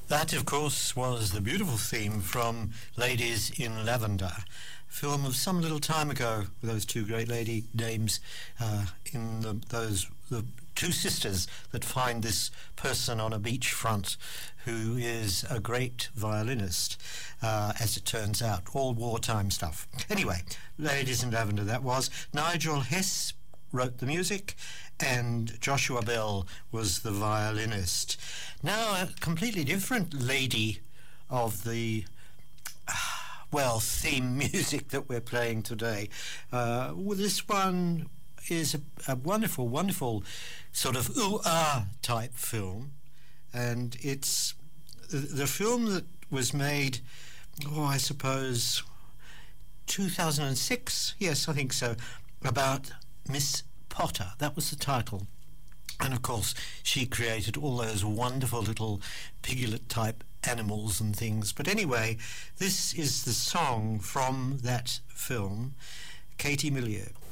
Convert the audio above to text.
That, of course, was the beautiful theme from Ladies in Lavender, film of some little time ago with those two great lady dames in the two sisters that find this person on a beachfront who is a great violinist, as it turns out, all wartime stuff. Anyway, Ladies in Lavender, that was. Nigel Hess wrote the music, and Joshua Bell was the violinist. Now, a completely different lady of the theme music that we're playing today. This one is a wonderful, wonderful sort of ooh-ah type film, and it's the film that was made, I suppose, 2006, yes, I think so, about Miss Potter. That was the title. And of course she created all those wonderful little piglet type animals and things. But anyway, this is the song from that film, Katie Millier.